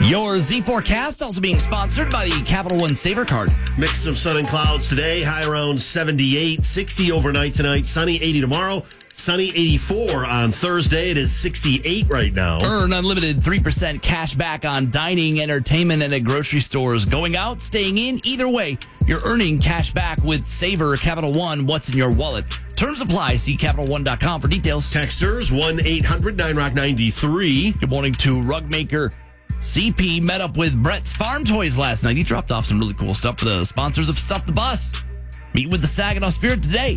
Your Z forecast also being sponsored by the Capital One Saver Card. Mix of sun and clouds today, high around 78, 60 overnight tonight, sunny 80 tomorrow, sunny 84 on Thursday. It is 68 right now. Earn unlimited 3% cash back on dining, entertainment, and at grocery stores. Going out, staying in, either way, you're earning cash back with Saver Capital One. What's in your wallet? Terms apply. See CapitalOne.com for details. Texters, 1-800-9ROCK-93. Good morning to rug maker CP. Met up with Brett's Farm Toys last night. He dropped off some really cool stuff for the sponsors of Stuff the Bus. Meet with the Saginaw Spirit today.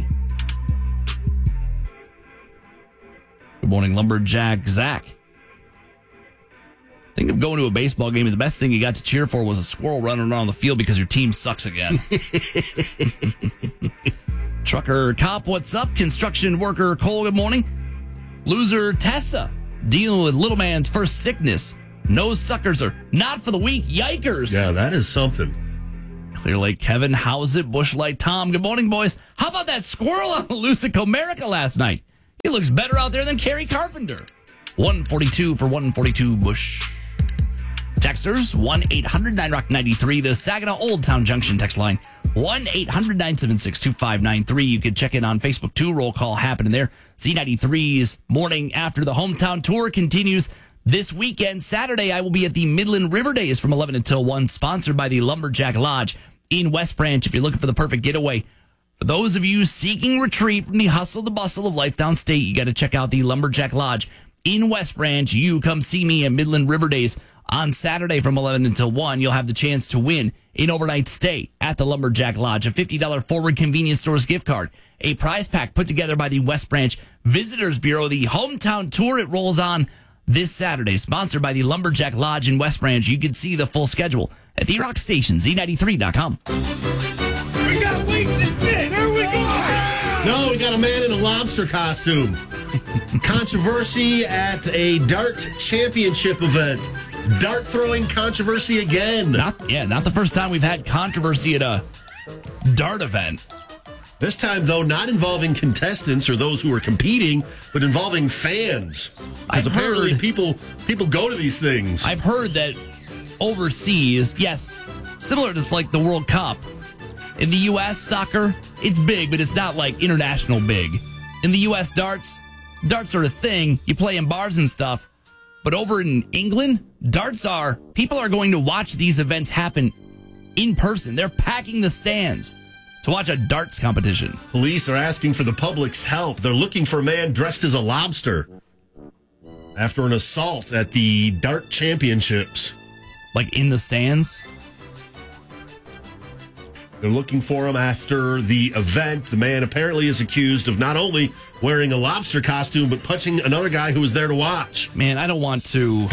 Good morning, Lumberjack Zach. Think of going to a baseball game and the best thing you got to cheer for was a squirrel running around the field because your team sucks again. Trucker Cop, what's up? Construction worker Cole, good morning. Loser Tessa, dealing with little man's first sickness. No suckers are not for the weak. Yikers. Yeah, that is something. Clear Lake Kevin, how's it? Bushlight Tom, good morning, boys. How about that squirrel on Lucid Comerica last night? He looks better out there than Kerry Carpenter. 142 for 142 Bush. Texters, 1-800-9ROCK-93. The Saginaw Old Town Junction text line, 1-800-976-2593. You can check in on Facebook, too. Roll call happening there. Z93's morning after the hometown tour continues this weekend. Saturday, I will be at the Midland River Days from 11 until 1, sponsored by the Lumberjack Lodge in West Branch. If you're looking for the perfect getaway, for those of you seeking retreat from the hustle, the bustle of life downstate, you got to check out the Lumberjack Lodge in West Branch. You come see me at Midland River Days on Saturday from 11 until 1. You'll have the chance to win an overnight stay at the Lumberjack Lodge, a $50 Forward Convenience Stores gift card, a prize pack put together by the West Branch Visitors Bureau. The hometown tour, it rolls on this Saturday, sponsored by the Lumberjack Lodge in West Branch. You can see the full schedule at the Rock Station, Z93.com. We got wings and fish. There we go. No, we got a man in a lobster costume. Controversy at a dart championship event. Dart throwing controversy again. Not the first time we've had controversy at a dart event. This time, though, not involving contestants or those who are competing, but involving fans. Because apparently people go to these things. I've heard that overseas, yes, similar to like the World Cup. In the U.S., soccer, it's big, but it's not like international big. In the U.S., darts are a thing. You play in bars and stuff. But over in England, people are going to watch these events happen in person. They're packing the stands to watch a darts competition. Police are asking for the public's help. They're looking for a man dressed as a lobster after an assault at the dart championships. Like in the stands? They're looking for him after the event. The man apparently is accused of not only wearing a lobster costume, but punching another guy who was there to watch. Man, I don't want to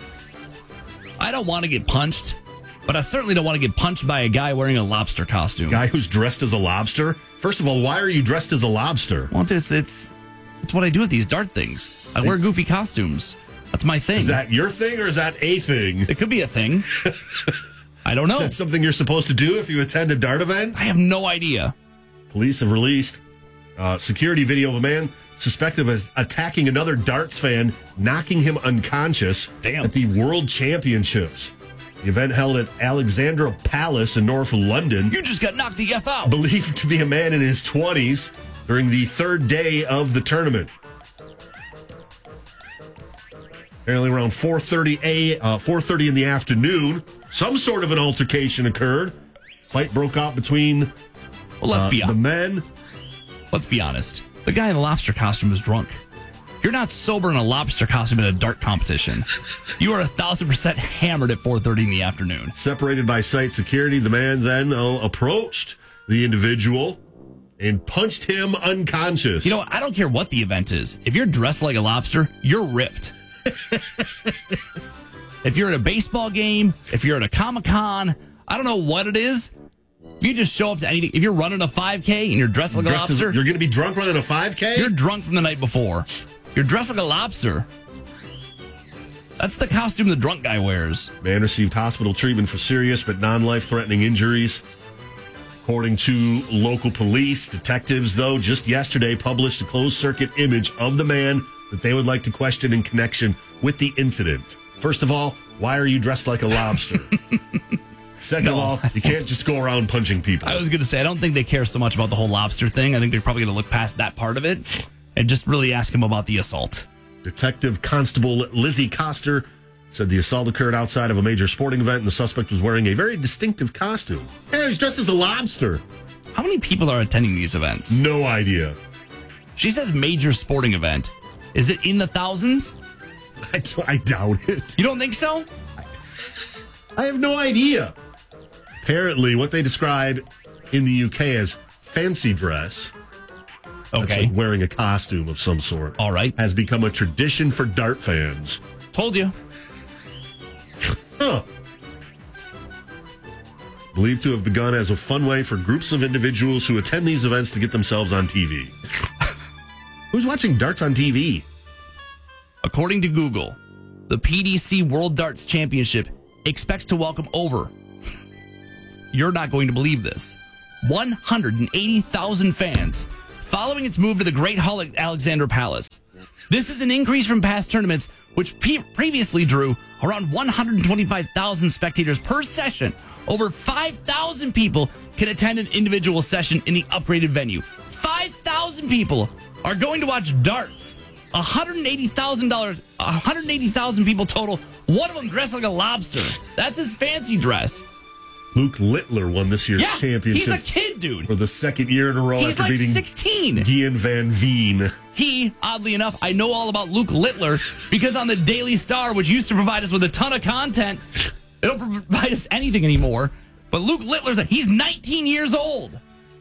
get punched, but I certainly don't want to get punched by a guy wearing a lobster costume. Guy who's dressed as a lobster? First of all, why are you dressed as a lobster? Well, it's what I do at these dart things. I wear goofy costumes. That's my thing. Is that your thing or is that a thing? It could be a thing. I don't know. Is that something you're supposed to do if you attend a dart event? I have no idea. Police have released security video of a man suspected of attacking another darts fan, knocking him unconscious at the World Championships. The event held at Alexandra Palace in North London. You just got knocked the F out. Believed to be a man in his 20s during the third day of the tournament. Apparently around 4:30 in the afternoon, some sort of an altercation occurred. Fight broke out between the men. Let's be honest. The guy in the lobster costume was drunk. You're not sober in a lobster costume at a dart competition. You are 1,000% hammered at 4:30 in the afternoon. Separated by site security, the man then approached the individual and punched him unconscious. You know, I don't care what the event is. If you're dressed like a lobster, you're ripped. If you're at a baseball game, if you're at a Comic-Con, I don't know what it is. If you just show up to anything, if you're running a 5K and you're dressed like a lobster. You're going to be drunk running a 5K? You're drunk from the night before. You're dressed like a lobster. That's the costume the drunk guy wears. Man received hospital treatment for serious but non-life-threatening injuries. According to local police, detectives, though, just yesterday published a closed-circuit image of the man that they would like to question in connection with the incident. First of all, why are you dressed like a lobster? Second of all, you can't just go around punching people. I was going to say, I don't think they care so much about the whole lobster thing. I think they're probably going to look past that part of it and just really ask him about the assault. Detective Constable Lizzie Coster said the assault occurred outside of a major sporting event and the suspect was wearing a very distinctive costume. Yeah, he's dressed as a lobster. How many people are attending these events? No idea. She says major sporting event. Is it in the thousands? I doubt it. You don't think so? I have no idea. Apparently, what they describe in the UK as fancy dress, that's Okay. like wearing a costume of some sort, All right. has become a tradition for dart fans. Told you. Huh. Believed to have begun as a fun way for groups of individuals who attend these events to get themselves on TV. Who's watching darts on TV? According to Google, the PDC World Darts Championship expects to welcome over, you're not going to believe this, 180,000 fans following its move to the Great Hall at Alexandra Palace. This is an increase from past tournaments, which previously drew around 125,000 spectators per session. Over 5,000 people can attend an individual session in the upgraded venue. 5,000 people are going to watch darts. $180,000 people total. One of them dressed like a lobster. That's his fancy dress. Luke Littler won this year's championship. He's a kid, dude. For the second year in a row He's after like beating 16. Guian Van Veen. He, oddly enough, I know all about Luke Littler because on the Daily Star, which used to provide us with a ton of content, they don't provide us anything anymore. But Luke Littler's he's 19 years old.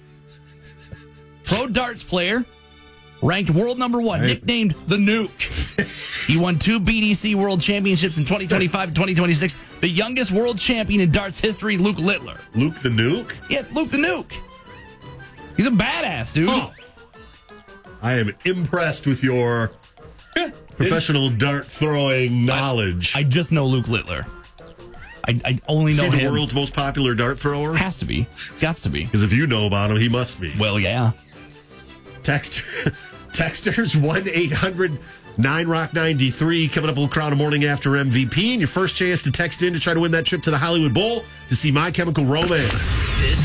Pro darts player, ranked world number 1, nicknamed the Nuke. He won 2 BDC World Championships in 2025 and 2026. The youngest world champion in darts history, Luke Littler. Luke the Nuke? Yeah, it's Luke the Nuke. He's a badass, dude. Oh. I am impressed with your professional dart throwing knowledge. I just know Luke Littler. I only know Is he him. the world's most popular dart thrower? Has to be. Gots to be. Because if you know about him, he must be. Well, yeah. Texters 1-800-9ROCK-93 coming up. We'll crown a morning after MVP and your first chance to text in to try to win that trip to the Hollywood Bowl to see My Chemical Romance.